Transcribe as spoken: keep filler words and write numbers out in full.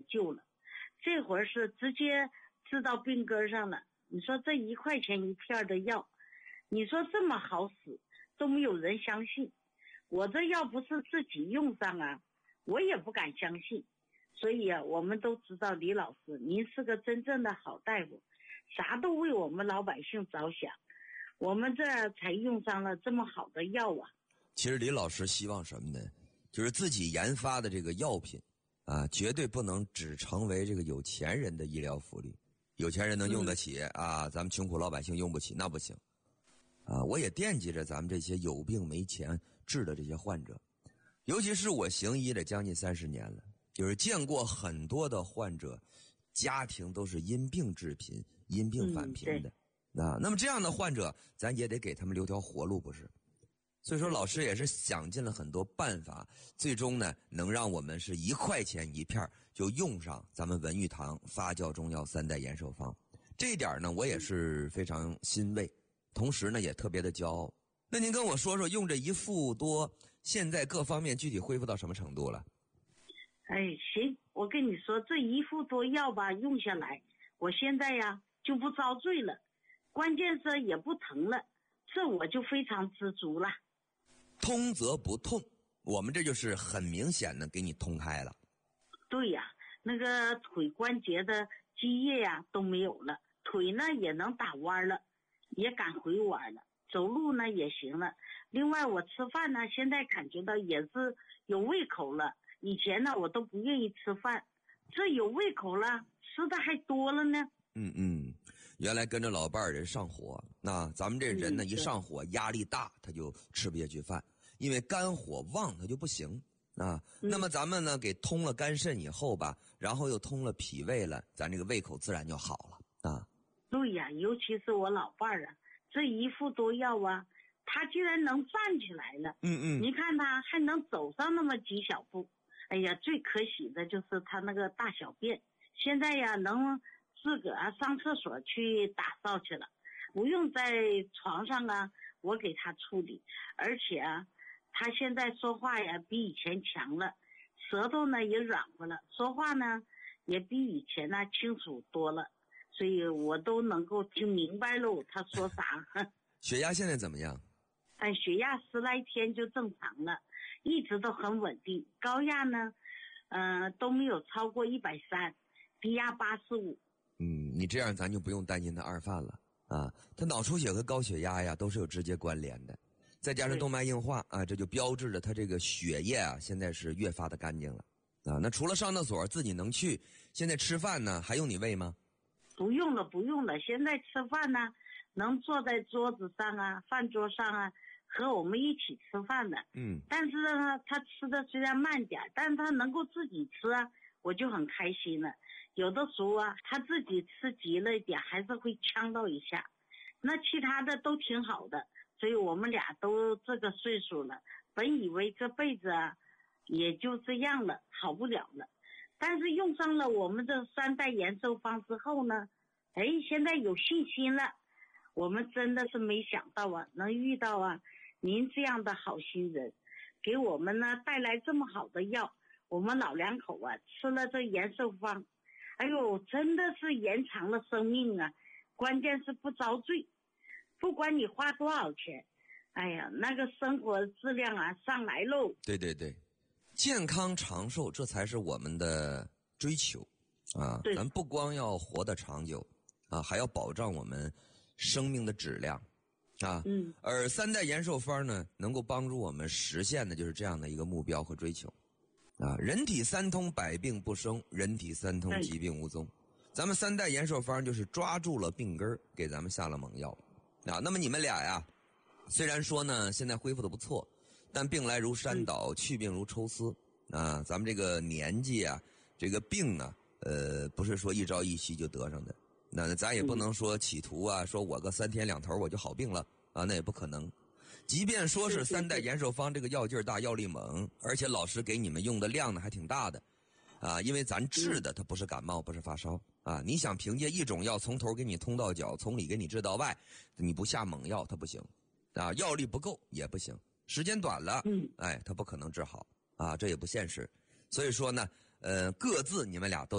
救了，这会儿是直接治到病根上了。你说这一块钱一片的药，你说这么好使都没有人相信，我这要不是自己用上啊，我也不敢相信。所以啊，我们都知道李老师您是个真正的好大夫，啥都为我们老百姓着想，我们这才用上了这么好的药啊。 其实李老师希望什么呢？就是自己研发的这个药品啊，绝对不能只成为这个有钱人的医疗福利。有钱人能用得起、嗯、啊，咱们穷苦老百姓用不起，那不行啊！我也惦记着咱们这些有病没钱治的这些患者，尤其是我行医了将近三十年了，就是见过很多的患者，家庭都是因病致贫、因病返贫的、嗯、啊。那么这样的患者，咱也得给他们留条活路，不是？所以说，老师也是想尽了很多办法，最终呢，能让我们是一块钱一片就用上咱们文玉堂发酵中药三代延寿方。这一点呢，我也是非常欣慰，同时呢，也特别的骄傲。那您跟我说说，用这一副多，现在各方面具体恢复到什么程度了？ 哎，行，我跟你说，这一副多药吧，用下来，我现在呀就不遭罪了，关键是也不疼了，这我就非常知足了。 通则不痛，我们这就是很明显的给你通开了。 对呀、啊，那个腿关节的积液呀都没有了，腿呢也能打弯了，也敢回弯了，走路呢也行了。另外我吃饭呢，现在感觉到也是有胃口了，以前呢我都不愿意吃饭，这有胃口了，吃的还多了呢。 嗯嗯，原来跟着老伴儿人上火，那咱们这人呢、嗯、一上火压力大，他就吃不下去饭，因为肝火旺他就不行啊、嗯。那么咱们呢给通了肝肾以后吧，然后又通了脾胃了，咱这个胃口自然就好了啊。 对呀，尤其是我老伴儿啊，这一副多药啊，他居然能站起来了。 嗯嗯， 你看他还能走上那么几小步。哎呀，最可喜的就是他那个大小便，现在呀能自个儿上厕所去打扫去了，不用在床上啊我给他处理，而且啊他现在说话呀比以前强了，舌头呢也软和了，说话呢也比以前呢清楚多了，所以我都能够听明白喽他说啥。 血压现在怎么样？ 哎，血压十来天就正常了，一直都很稳定，高压呢呃都没有超过一百三，低压八十五。 嗯，你这样咱就不用担心他二犯了啊。他脑出血和高血压呀都是有直接关联的，再加上动脉硬化啊，这就标志着他这个血液啊现在是越发的干净了啊。那除了上厕所自己能去，现在吃饭呢还用你喂吗？ 不用了不用了，现在吃饭呢能坐在桌子上啊，饭桌上啊，和我们一起吃饭的。 嗯， 但是呢他吃的虽然慢点，但是他能够自己吃啊，我就很开心了。有的时候啊他自己吃急了一点还是会呛到一下，那其他的都挺好的，所以我们俩都这个岁数了，本以为这辈子啊也就这样了，好不了了，但是用上了我们这三代延寿方之后呢，哎，现在有信心了。我们真的是没想到啊能遇到啊您这样的好心人，给我们呢带来这么好的药，我们老两口啊吃了这延寿方，哎呦真的是延长了生命啊，关键是不遭罪，不管你花多少钱，哎呀那个生活质量啊上来喽。 对对对，健康长寿这才是我们的追求啊！咱不光要活得长久啊，还要保障我们生命的质量啊。 嗯， 而三代延寿方呢能够帮助我们实现的就是这样的一个目标和追求啊。人体三通，百病不生，人体三通，疾病无踪。咱们三代延寿方就是抓住了病根，给咱们下了猛药啊。那么你们俩呀，虽然说呢现在恢复的不错，但病来如山倒，去病如抽丝啊。咱们这个年纪啊，这个病啊，呃，不是说一朝一夕就得上的。那咱也不能说企图啊，说我个三天两头我就好病了啊，那也不可能。即便说是三代延寿方这个药劲儿大，药力猛，而且老师给你们用的量呢还挺大的啊，因为咱治的它不是感冒，不是发烧啊。你想凭借一种药从头给你通到脚，从里给你治到外，你不下猛药它不行啊，药力不够也不行，时间短了， 嗯， 哎，它不可能治好啊，这也不现实。所以说呢，呃，各自你们俩都